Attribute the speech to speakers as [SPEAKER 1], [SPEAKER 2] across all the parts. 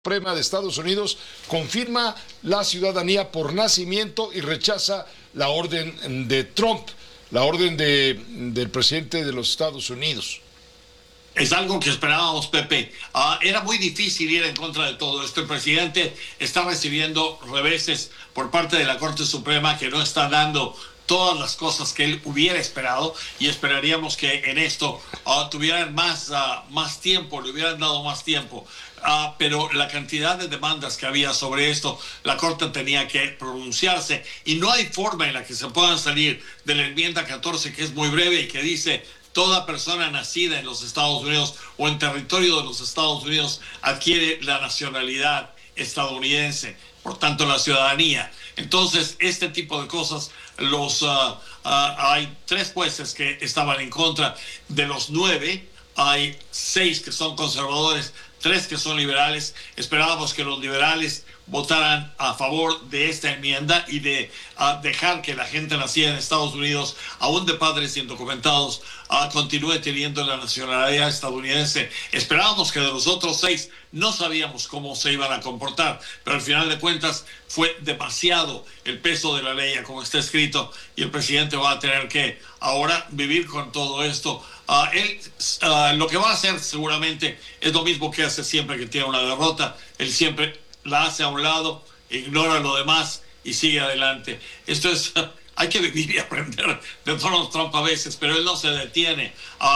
[SPEAKER 1] Suprema de Estados Unidos confirma la ciudadanía por nacimiento y rechaza la orden de Trump, la orden del presidente de los Estados Unidos.
[SPEAKER 2] Es algo que esperábamos, Pepe. Era muy difícil ir en contra de todo esto. El presidente está recibiendo reveses por parte de la Corte Suprema que no está dando todas las cosas que él hubiera esperado, y esperaríamos que en esto tuvieran más tiempo, le hubieran dado más tiempo. Pero la cantidad de demandas que había sobre esto, la Corte tenía que pronunciarse, y no hay forma en la que se puedan salir de la enmienda 14, que es muy breve y que dice: toda persona nacida en los Estados Unidos o en territorio de los Estados Unidos adquiere la nacionalidad estadounidense, por tanto la ciudadanía. Entonces, este tipo de cosas, hay 3 jueces que estaban en contra. De los 9, hay 6 que son conservadores, 3 que son liberales. Esperábamos que los liberales votaran a favor de esta enmienda y de dejar que la gente nacida en Estados Unidos, aún de padres indocumentados, continúe teniendo la nacionalidad estadounidense. Esperábamos que de los otros 6 no sabíamos cómo se iban a comportar, pero al final de cuentas fue demasiado el peso de la ley como está escrito, y el presidente va a tener que ahora vivir con todo esto. Lo que va a hacer seguramente es lo mismo que hace siempre que tiene una derrota. Él siempre la hace a un lado, ignora lo demás y sigue adelante. Esto es... Hay que vivir y aprender de Donald Trump a veces, pero él no se detiene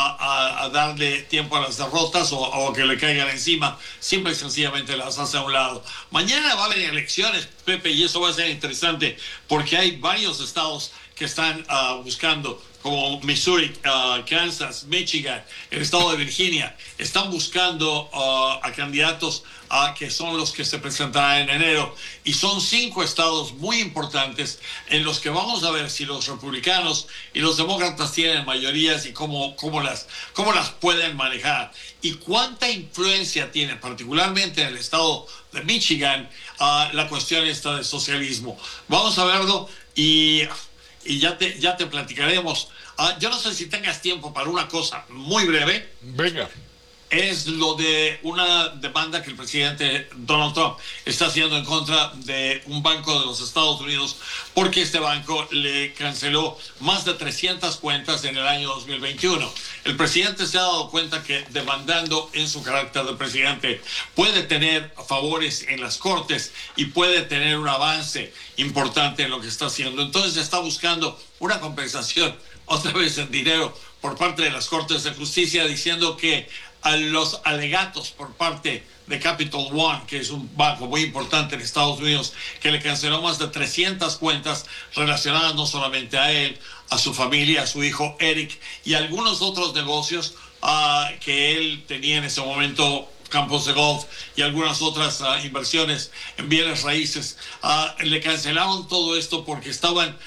[SPEAKER 2] a darle tiempo a las derrotas o que le caigan encima. Simple y sencillamente las hace a un lado. Mañana va a haber elecciones, Pepe, y eso va a ser interesante porque hay varios estados que están buscando, como Missouri, Kansas, Michigan, el estado de Virginia, están buscando a candidatos que son los que se presentarán en enero. Y son 5 estados muy importantes en los que vamos a ver si los republicanos y los demócratas tienen mayorías y cómo las pueden manejar. Y cuánta influencia tiene, particularmente en el estado de Michigan, la cuestión esta del socialismo. Vamos a verlo y ya te platicaremos. Yo no sé si tengas tiempo para una cosa muy breve.
[SPEAKER 1] Venga.
[SPEAKER 2] Es lo de una demanda que el presidente Donald Trump está haciendo en contra de un banco de los Estados Unidos, porque este banco le canceló más de 300 cuentas en el año 2021. El presidente se ha dado cuenta que demandando en su carácter de presidente puede tener favores en las cortes y puede tener un avance importante en lo que está haciendo. Entonces está buscando una compensación, otra vez en dinero, por parte de las Cortes de Justicia, diciendo que a los alegatos por parte de Capital One, que es un banco muy importante en Estados Unidos, que le canceló más de 300 cuentas relacionadas no solamente a él, a su familia, a su hijo Eric y a algunos otros negocios que él tenía en ese momento, campos de golf y algunas otras inversiones en bienes raíces. Le cancelaron todo esto porque estaban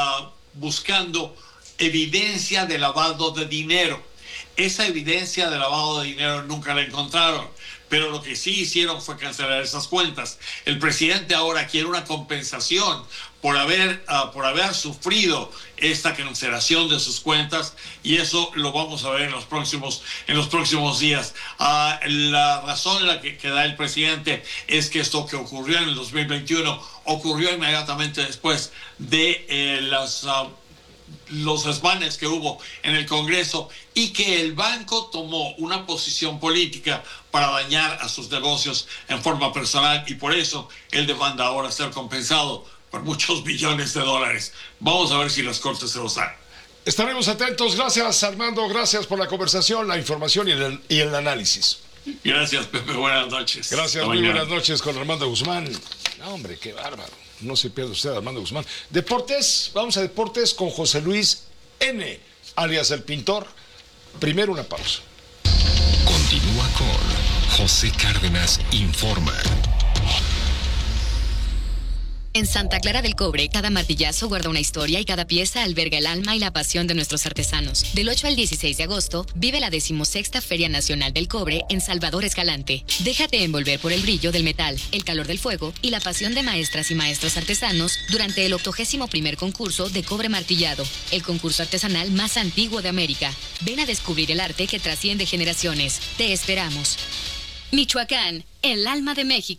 [SPEAKER 2] buscando evidencia de lavado de dinero. Esa evidencia de lavado de dinero nunca la encontraron, pero lo que sí hicieron fue cancelar esas cuentas. El presidente ahora quiere una compensación por haber sufrido esta cancelación de sus cuentas, y eso lo vamos a ver en los próximos días. La razón en la que da el presidente es que esto que ocurrió en el 2021 ocurrió inmediatamente después de los desmanes que hubo en el Congreso, y que el banco tomó una posición política para dañar a sus negocios en forma personal, y por eso él demanda ahora ser compensado por muchos billones de dólares. Vamos a ver si las cortes se los dan.
[SPEAKER 1] Estaremos atentos. Gracias, Armando. Gracias por la conversación, la información y el análisis.
[SPEAKER 2] Gracias, Pepe. Buenas noches.
[SPEAKER 1] Gracias, muy buenas noches con Armando Guzmán. No, hombre, qué bárbaro. No se pierda usted, Armando Guzmán. Deportes, vamos a deportes con José Luis N., alias El Pintor. Primero una pausa.
[SPEAKER 3] Continúa con José Cárdenas Informa.
[SPEAKER 4] En Santa Clara del Cobre, cada martillazo guarda una historia y cada pieza alberga el alma y la pasión de nuestros artesanos. Del 8 al 16 de agosto, vive la 16ª Feria Nacional del Cobre en Salvador Escalante. Déjate envolver por el brillo del metal, el calor del fuego y la pasión de maestras y maestros artesanos durante el 81º concurso de cobre martillado, el concurso artesanal más antiguo de América. Ven a descubrir el arte que trasciende generaciones. Te esperamos. Michoacán, el alma de México.